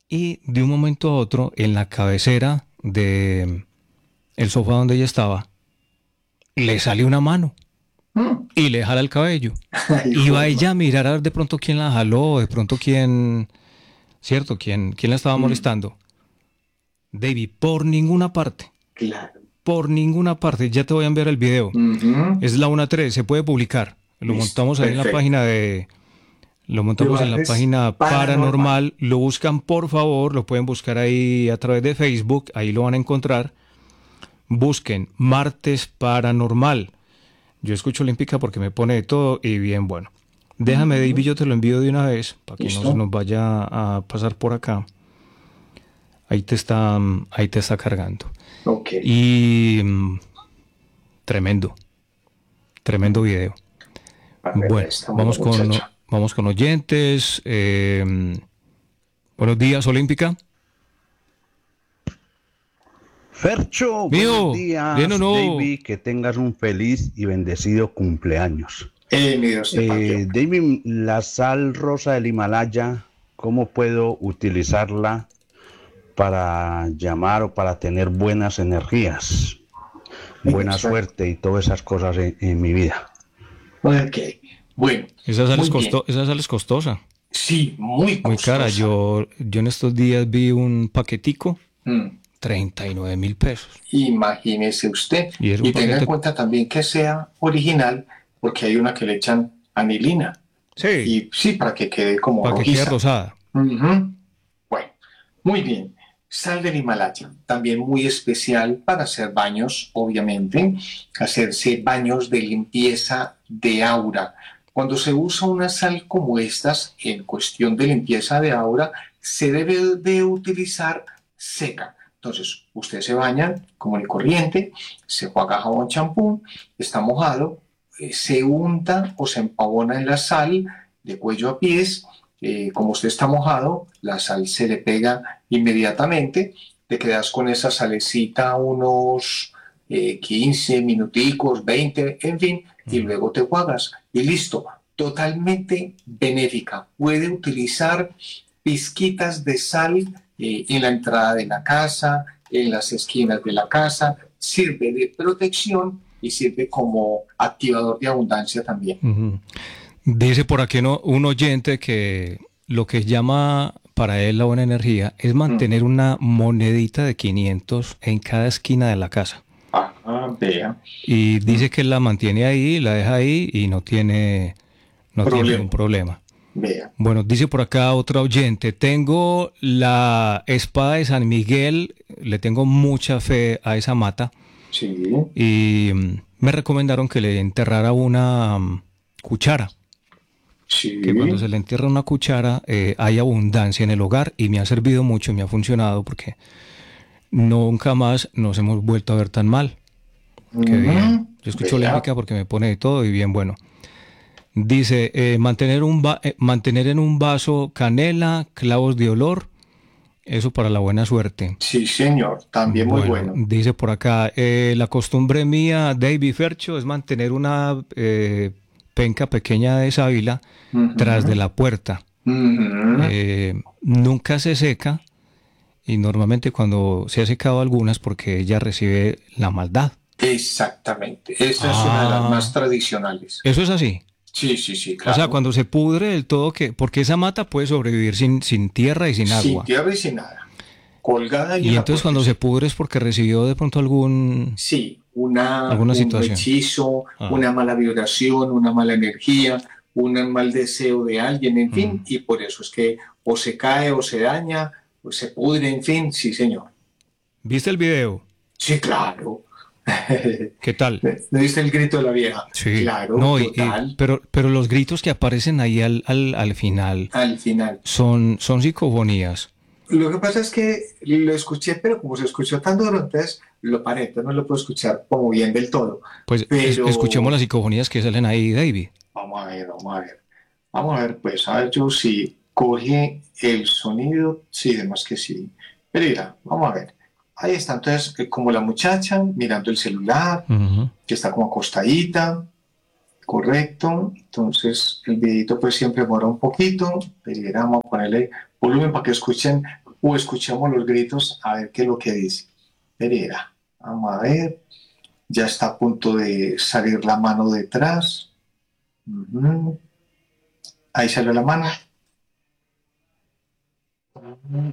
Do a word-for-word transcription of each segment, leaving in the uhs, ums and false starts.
y de un momento a otro, en la cabecera de el sofá donde ella estaba, le sale una mano Mm. y le jala el cabello. Ay, Y va forma. ella a mirar a ver de pronto quién la jaló, de pronto quién, ¿cierto? ¿Quién, quién la estaba Mm. molestando? David, por ninguna parte, Claro. por ninguna parte, ya te voy a enviar el video. Ujú. Es la una tres, se puede publicar. Lo Listo. montamos ahí en la Perfecto. página de... Lo De montamos en la martes página paranormal. paranormal. Lo buscan, por favor, lo pueden buscar ahí a través de Facebook. Ahí lo van a encontrar. Busquen Martes Paranormal. Yo escucho Olímpica porque me pone de todo y bien bueno. Déjame, David, Ujú. yo te lo envío de una vez para que no se Listo. nos vaya a pasar por acá. Ahí te está, ahí te está cargando. Ok. Y mm, tremendo, tremendo Mm. video. A ver, ahí Bueno, está la vamos con, muchacha. vamos con oyentes. Eh, buenos días, Olímpica. Fercho, buenos Mío, bien o días, no. David, que tengas un feliz y bendecido cumpleaños. Eh, mi Dios te pague, Eh, hombre. David, la sal rosa del Himalaya, ¿cómo puedo utilizarla para llamar o para tener buenas energías, buena Eso. suerte y todas esas cosas en, en mi vida? Ok. Bueno, Esa sal es, muy bien. costo, esa sal es costosa, Sí, muy muy cara. costosa. Yo, yo en estos días vi un paquetico, Mm. treinta y nueve mil pesos. Imagínese usted. Y es un Y tenga en paquete. cuenta también que sea original, porque hay una que le echan anilina. Sí, Y sí, para que quede como para que quede rojiza. rosada. Ujú. Bueno, muy bien. Sal del Himalaya, también muy especial para hacer baños, obviamente, hacerse baños de limpieza de aura. Cuando se usa una sal como estas, en cuestión de limpieza de aura, se debe de utilizar seca. Entonces, usted se baña como el corriente, se juega jabón champú, está mojado, eh, se unta o se empavona en la sal de cuello a pies. Eh, como usted está mojado, la sal se le pega inmediatamente, te quedas con esa salecita unos eh, quince minuticos, veinte, en fin, y Mm. luego te juegas y listo. Totalmente benéfica. Puede utilizar pizquitas de sal eh, en la entrada de la casa, en las esquinas de la casa. Sirve de protección y sirve como activador de abundancia también. Ujú. Dice por aquí no, un oyente que lo que llama para él la buena energía es Mm. mantener una monedita de quinientos en cada esquina de la casa. Ah, vea. Y Mm. dice que la mantiene ahí, la deja ahí y no tiene, no tiene ningún Problema. problema. Vea. Bueno, dice por acá otra oyente, tengo la espada de San Miguel, le tengo mucha fe a esa mata Sí, y mm, me recomendaron que le enterrara una mm, cuchara, que cuando sí. se le entierra una cuchara eh, hay abundancia en el hogar y me ha servido mucho, me ha funcionado porque nunca más nos hemos vuelto a ver tan mal. Qué bien. Mm, Yo escucho vea. Olímpica porque me pone de todo y bien bueno. Dice, eh, mantener, un va- eh, mantener en un vaso canela, clavos de olor, eso para la buena suerte. Sí, señor. También muy Bueno, bueno. dice por acá, eh, la costumbre mía, David Fercho, es mantener una eh, penca pequeña de sábila tras de Ujú, la puerta. ujú. Eh, nunca se seca y normalmente cuando se ha secado algunas porque ella recibe la maldad. Exactamente. Esta es una de las más Ah, tradicionales. eso es así. Sí, sí, sí, O sea, claro. cuando se pudre del todo, que porque esa mata puede sobrevivir sin, sin tierra y sin Sin agua. tierra y sin nada. Colgada ahí en Y la entonces cuando se puertecita. pudre es porque recibió de pronto algún, Sí, una, alguna un situación. hechizo, Ah, una mala vibración, una mala energía, un mal deseo de alguien, en fin, mm. y por eso es que o se cae o se daña, o se pudre, en fin, sí, señor. ¿Viste el video? Sí, claro. ¿Qué tal? ¿No viste el grito de la vieja? Sí. Claro, No, y, y- total, pero, pero los gritos que aparecen ahí al, al, al final al final. son, son psicofonías. Lo que pasa es que lo escuché, pero como se escuchó tan duro, entonces lo paré, entonces no lo puedo escuchar como bien del todo. Pues es- escuchemos las Pero psicofonías que salen ahí, David. vamos a ver, vamos a ver. Vamos a ver, pues, a ver yo si coge el sonido. Sí, además que sí. Pero mira, vamos a ver. Ahí está, entonces, eh, como la muchacha mirando el celular, Ujú. que está como acostadita, correcto. Entonces, el videito pues siempre demora un poquito. Pero mira, vamos a ponerle volumen para que escuchen o escuchemos los gritos a ver qué es lo que dice. Pereira, vamos a ver, ya está a punto de salir la mano detrás. Uh-huh. Ahí salió la mano. Uh-huh.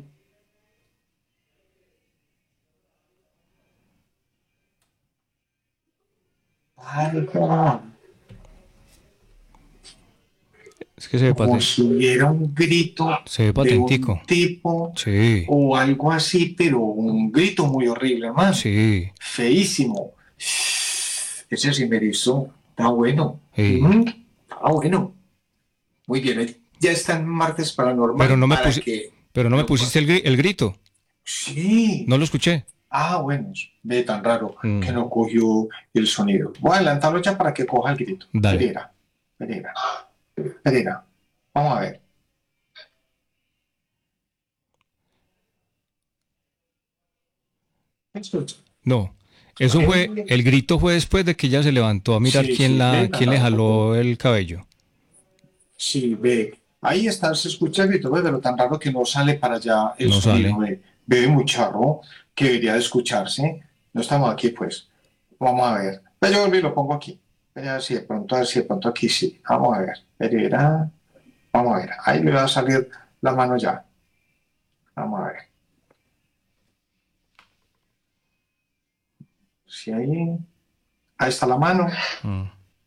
Ay, es que se ve como patente. si hubiera un grito Se ve de patentico. un tipo Sí. o algo así, pero un grito muy horrible, hermano. Sí. Feísimo. Ese sí me hizo. Está bueno. Sí. Mm, está bueno. Muy bien. Ya está en Martes Paranormal. Pero no me, para pusi- que... pero no me pusiste el, gri- el grito. Sí. No lo escuché. Ah, bueno. Ve tan raro Mm. que no cogió el sonido. Voy a adelantarlo ya para que coja el grito. Dale. Pereira. Pereira. Pereira. Vamos a ver. Escucha. No. Eso fue, el grito fue después de que ella se levantó a mirar Sí, quién sí, la, ve, quién le nada, jaló el cabello. Sí, ve. Ahí está, se escucha el grito, ve, pero tan raro que no sale para allá el No sonido, sale. ve. Ve muy charro, que debería de escucharse. No estamos aquí, pues. Vamos a ver. Ve, yo volví y lo pongo aquí. Ve, a ver si de pronto, a ver si de pronto aquí sí. Vamos a ver. Pereira. Vamos a ver. Ahí le va a salir la mano ya. Vamos a ver. Sí, ahí. Ahí está la mano. Mm.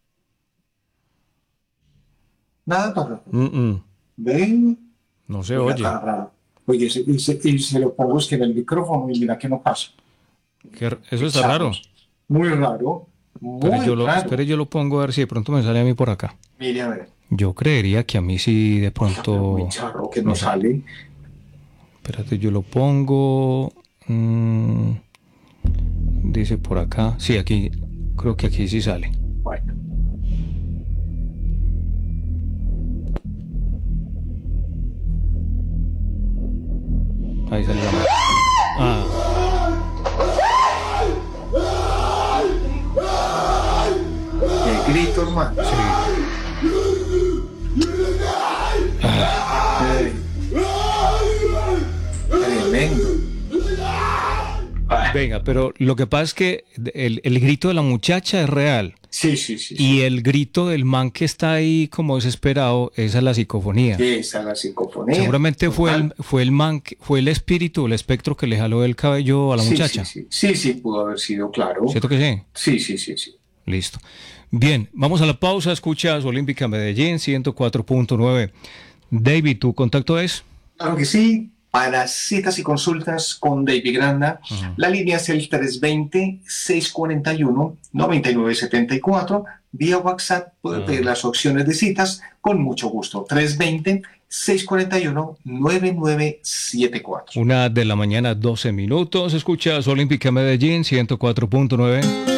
Nada, para. Mm, mm. Ven. No se Mira, oye. tan raro. Oye, y se, y se- y se lo pongo es que en el micrófono y mira que no pasa. Qué r- Eso está raro. Muy raro. Muy Espere yo, lo, raro. espere, yo lo pongo a ver si de pronto me sale a mí por acá. Mire, a ver. Yo creería que a mí sí de Muy pronto... charro que no Mira. sale. Espérate, yo lo pongo... mm, dice por acá. Sí, aquí. Creo que aquí sí sale. Bueno. Ahí sale la mano. Ah, El grito, hermano. sí. Eh, Tremendo. Ah, Venga, pero lo que pasa es que el, el grito de la muchacha es real. sí, sí, sí. Y el grito del man que está ahí como desesperado, esa es la psicofonía. sí. Esa es la psicofonía. Seguramente fue el, Total. fue el man, que- fue el espíritu, el espectro que le jaló el cabello a la Sí, muchacha. Sí, sí, sí, sí, pudo haber sido, claro. ¿Cierto que sí? Sí, sí, sí, sí. Listo. Bien, vamos a la pausa. Escuchas Olímpica Medellín ciento cuatro punto nueve. David, ¿tu contacto es? Claro que sí. Para citas y consultas con David Granda, Ajá. la línea es el tres dos cero, seis cuatro uno, nueve nueve siete cuatro. Vía WhatsApp puede Ah. pedir las opciones de citas con mucho gusto. tres dos cero, seis cuatro uno, nueve nueve siete cuatro. Una de la mañana, doce minutos. Escuchas Olímpica Medellín ciento cuatro punto nueve.